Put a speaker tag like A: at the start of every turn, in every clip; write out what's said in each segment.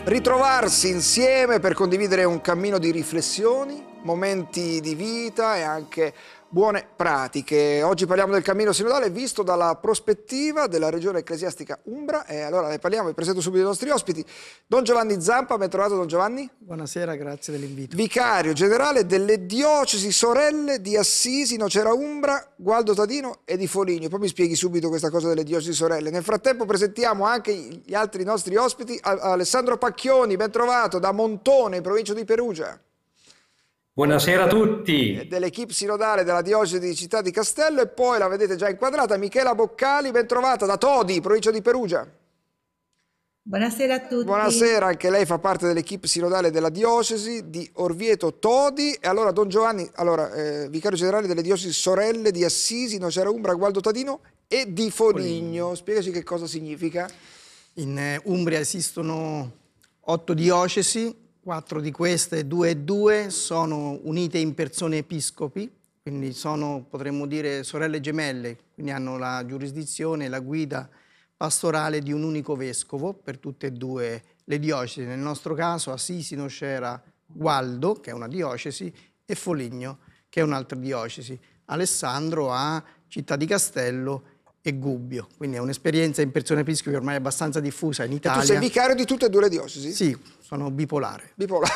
A: ritrovarsi insieme per condividere un cammino di riflessioni, momenti di vita e anche buone pratiche. Oggi parliamo del cammino sinodale visto dalla prospettiva della regione ecclesiastica Umbra e allora ne parliamo. Vi presento subito i nostri ospiti. Don Giovanni Zampa, ben trovato Don Giovanni.
B: Buonasera, grazie dell'invito.
A: Vicario generale delle diocesi sorelle di Assisi, Nocera Umbra, Gualdo Tadino e di Foligno. Poi mi spieghi subito questa cosa delle diocesi sorelle. Nel frattempo presentiamo anche gli altri nostri ospiti. Alessandro Pacchioni, ben trovato, da Montone, in provincia di Perugia.
C: Buonasera a tutti.
A: Dell'equipe sinodale della diocesi di Città di Castello, e poi la vedete già inquadrata, Michela Boccali, ben trovata, da Todi, provincia di Perugia.
D: Buonasera a tutti.
A: Buonasera, anche lei fa parte dell'equipe sinodale della diocesi di Orvieto Todi. E allora Don Giovanni, vicario generale delle diocesi sorelle di Assisi, Nocera Umbra, Gualdo Tadino e di Foligno. Spiegaci che cosa significa.
B: In Umbria esistono 8 diocesi. 4 di queste, 2 e 2, sono unite in persone episcopi, quindi sono, potremmo dire, sorelle gemelle, quindi hanno la giurisdizione e la guida pastorale di un unico vescovo per tutte e due le diocesi. Nel nostro caso Assisi, Nocera, Gualdo, che è una diocesi, e Foligno, che è un'altra diocesi. Alessandro ha Città di Castello e Gubbio, quindi è un'esperienza in persone episcopi ormai abbastanza diffusa in Italia.
A: E tu sei vicario di tutte e due le diocesi?
B: Sì, sono bipolare.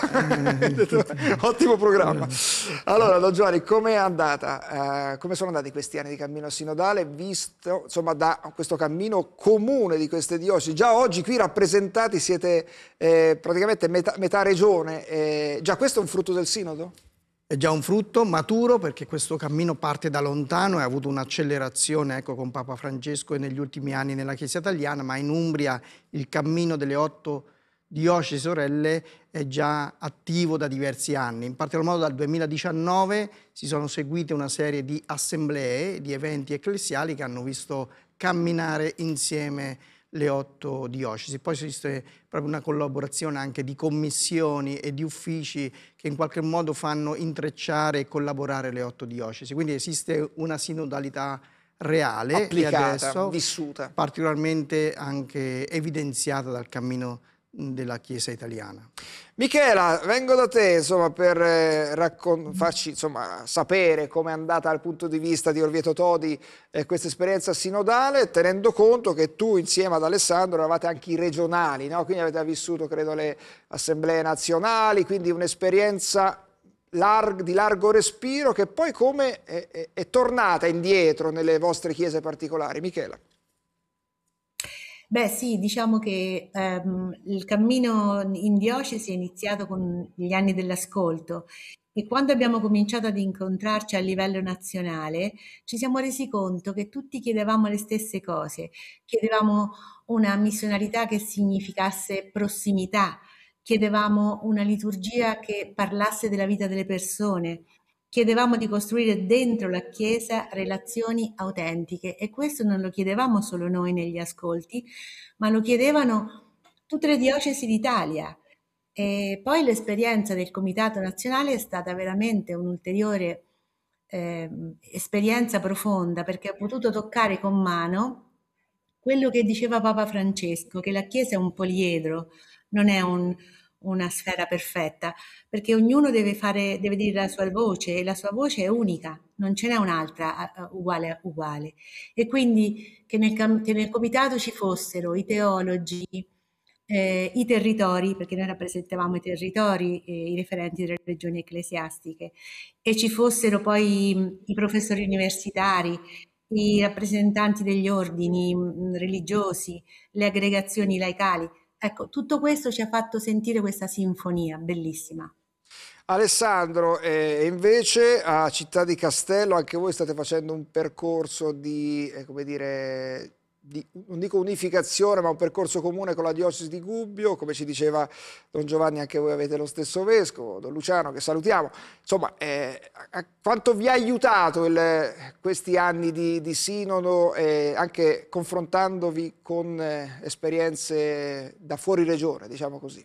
A: Ottimo programma. Allora, Don Giovanni, com'è andata? Come sono andati questi anni di cammino sinodale, visto insomma da questo cammino comune di queste diocesi? Già oggi qui rappresentati siete praticamente metà regione. Già questo è un frutto del sinodo?
B: È già un frutto maturo, perché questo cammino parte da lontano e ha avuto un'accelerazione con Papa Francesco e negli ultimi anni nella Chiesa italiana, ma in Umbria il cammino delle 8 diocesi sorelle è già attivo da diversi anni. In particolar modo dal 2019 si sono seguite una serie di assemblee, di eventi ecclesiali che hanno visto camminare insieme le 8 diocesi. Poi esiste proprio una collaborazione anche di commissioni e di uffici che in qualche modo fanno intrecciare e collaborare le 8 diocesi. Quindi esiste una sinodalità reale,
A: applicata,
B: adesso,
A: vissuta,
B: particolarmente anche evidenziata dal cammino della Chiesa italiana.
A: Michela, vengo da te insomma, per farci insomma, sapere come è andata dal punto di vista di Orvieto Todi questa esperienza sinodale, tenendo conto che tu insieme ad Alessandro eravate anche i regionali, no? Quindi avete vissuto credo le assemblee nazionali, quindi un'esperienza di largo respiro che poi come è tornata indietro nelle vostre chiese particolari. Michela.
D: Beh sì, diciamo che il cammino in diocesi è iniziato con gli anni dell'ascolto e quando abbiamo cominciato ad incontrarci a livello nazionale ci siamo resi conto che tutti chiedevamo le stesse cose, chiedevamo una missionarietà che significasse prossimità, chiedevamo una liturgia che parlasse della vita delle persone. Chiedevamo di costruire dentro la Chiesa relazioni autentiche e questo non lo chiedevamo solo noi negli ascolti, ma lo chiedevano tutte le diocesi d'Italia. E poi l'esperienza del Comitato Nazionale è stata veramente un'ulteriore esperienza profonda, perché ho potuto toccare con mano quello che diceva Papa Francesco, che la Chiesa è un poliedro, non è una sfera perfetta, perché ognuno deve dire la sua voce e la sua voce è unica, non ce n'è un'altra uguale. E quindi che nel comitato ci fossero i teologi, i territori, perché noi rappresentavamo i territori, i referenti delle regioni ecclesiastiche, e ci fossero poi i professori universitari, i rappresentanti degli ordini religiosi, le aggregazioni laicali. Ecco, tutto questo ci ha fatto sentire questa sinfonia bellissima.
A: Alessandro, invece a Città di Castello anche voi state facendo un percorso di, come dire, non dico unificazione, ma un percorso comune con la diocesi di Gubbio, come ci diceva Don Giovanni, anche voi avete lo stesso vescovo, Don Luciano, che salutiamo. Insomma, quanto vi ha aiutato questi anni di sinodo, anche confrontandovi con esperienze da fuori regione, diciamo così?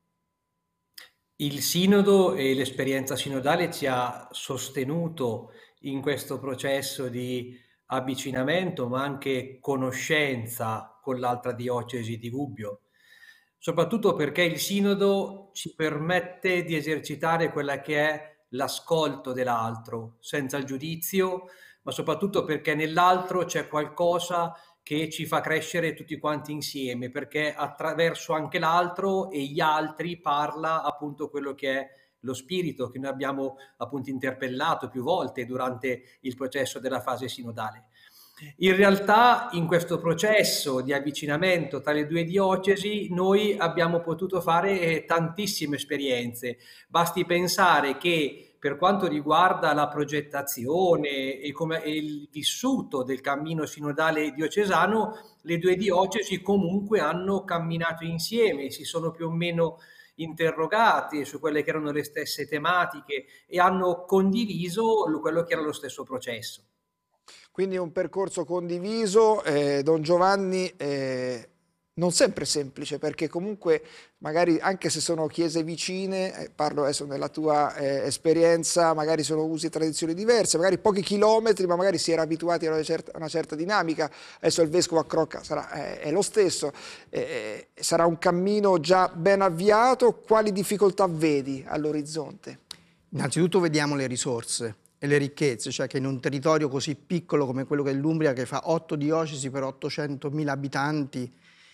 C: Il sinodo e l'esperienza sinodale ci ha sostenuto in questo processo di avvicinamento, ma anche conoscenza con l'altra diocesi di Gubbio. soprattutto perché il sinodo ci permette di esercitare quella che è l'ascolto dell'altro, senza il giudizio, ma soprattutto perché nell'altro c'è qualcosa che ci fa crescere tutti quanti insieme, perché attraverso anche l'altro e gli altri parla appunto quello che è lo spirito che noi abbiamo appunto interpellato più volte durante il processo della fase sinodale. In realtà in questo processo di avvicinamento tra le due diocesi noi abbiamo potuto fare tantissime esperienze. Basti pensare che per quanto riguarda la progettazione e il vissuto del cammino sinodale diocesano, le due diocesi comunque hanno camminato insieme, si sono più o meno interrogati su quelle che erano le stesse tematiche e hanno condiviso quello che era lo stesso processo.
A: Quindi un percorso condiviso, Don Giovanni, non sempre semplice, perché comunque magari anche se sono chiese vicine, parlo adesso nella tua esperienza, magari sono usi e tradizioni diverse, magari pochi chilometri, ma magari si era abituati a una certa dinamica. Adesso il vescovo a Crocca è lo stesso, sarà un cammino già ben avviato. Quali difficoltà vedi all'orizzonte?
B: Innanzitutto vediamo le risorse e le ricchezze, cioè che in un territorio così piccolo come quello che è l'Umbria, che fa 8 diocesi per 800.000 abitanti,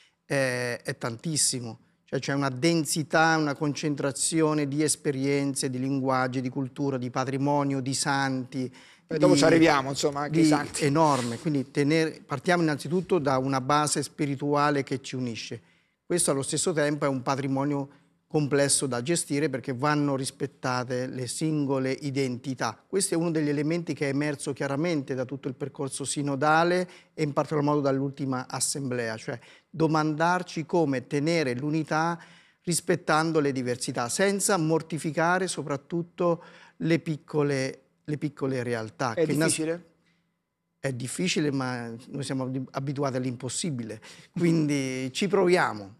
B: è tantissimo. Cioè c'è una densità, una concentrazione di esperienze, di linguaggi, di cultura, di patrimonio, di santi.
A: Dopo ci arriviamo, insomma, anche i santi.
B: Enorme, quindi partiamo innanzitutto da una base spirituale che ci unisce. Questo allo stesso tempo è un patrimonio complesso da gestire perché vanno rispettate le singole identità. Questo è uno degli elementi che è emerso chiaramente da tutto il percorso sinodale e in particolar modo dall'ultima assemblea, cioè domandarci come tenere l'unità rispettando le diversità, senza mortificare soprattutto le piccole realtà.
A: È difficile?
B: È difficile, ma noi siamo abituati all'impossibile, quindi ci proviamo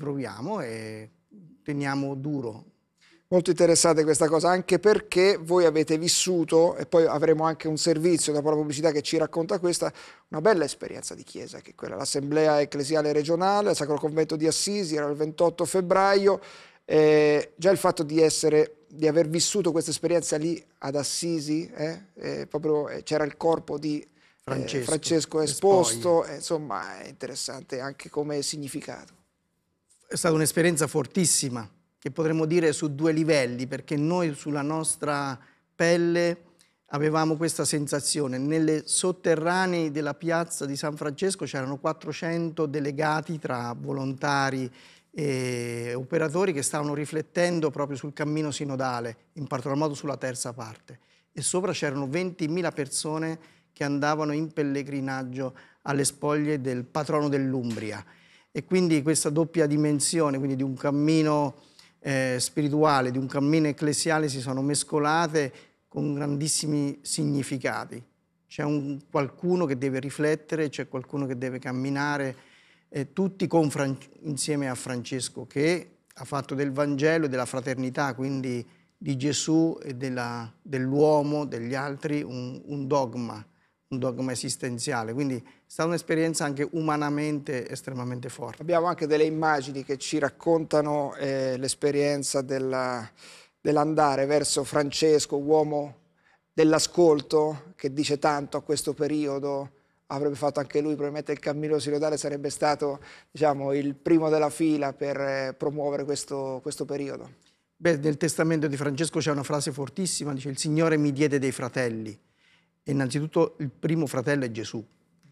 B: e teniamo duro.
A: Molto interessante questa cosa, anche perché voi avete vissuto, e poi avremo anche un servizio dopo la pubblicità che ci racconta questa, una bella esperienza di chiesa, che è quella, l'Assemblea Ecclesiale Regionale, il Sacro Convento di Assisi, era il 28 febbraio, già il fatto di aver vissuto questa esperienza lì ad Assisi, proprio c'era il corpo di Francesco esposto, insomma è interessante anche come significato.
B: È stata un'esperienza fortissima, che potremmo dire su 2 livelli, perché noi sulla nostra pelle avevamo questa sensazione. Nelle sotterranei della piazza di San Francesco c'erano 400 delegati tra volontari e operatori che stavano riflettendo proprio sul cammino sinodale, in particolar modo sulla terza parte. E sopra c'erano 20.000 persone che andavano in pellegrinaggio alle spoglie del patrono dell'Umbria. E quindi questa doppia dimensione, quindi di un cammino spirituale, di un cammino ecclesiale, si sono mescolate con grandissimi significati. C'è qualcuno che deve riflettere, c'è qualcuno che deve camminare, tutti insieme a Francesco, che ha fatto del Vangelo e della fraternità, quindi di Gesù e dell'uomo, degli altri, un dogma esistenziale, quindi è stata un'esperienza anche umanamente estremamente forte.
A: Abbiamo anche delle immagini che ci raccontano l'esperienza dell'andare verso Francesco, uomo dell'ascolto, che dice tanto a questo periodo. Avrebbe fatto anche lui, probabilmente il cammino sinodale sarebbe stato, diciamo, il primo della fila per promuovere questo periodo.
B: Beh, nel testamento di Francesco c'è una frase fortissima, dice: il Signore mi diede dei fratelli. E innanzitutto il primo fratello è Gesù.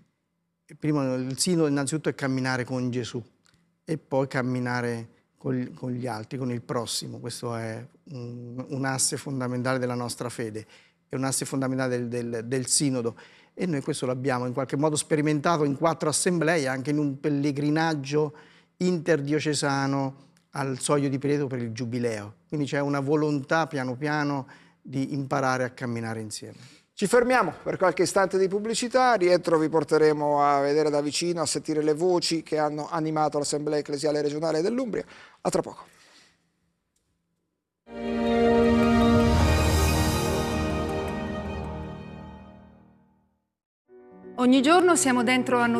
B: Il sinodo innanzitutto è camminare con Gesù e poi camminare con gli altri, con il prossimo. Questo è un asse fondamentale della nostra fede, è un asse fondamentale del sinodo. E noi questo l'abbiamo in qualche modo sperimentato in 4 assemblee, anche in un pellegrinaggio interdiocesano al Soglio di Pietro per il Giubileo. Quindi c'è una volontà piano piano di imparare a camminare insieme.
A: Ci fermiamo per qualche istante di pubblicità, rientro vi porteremo a vedere da vicino, a sentire le voci che hanno animato l'Assemblea Ecclesiale Regionale dell'Umbria. A tra poco.
E: Ogni giorno siamo dentro a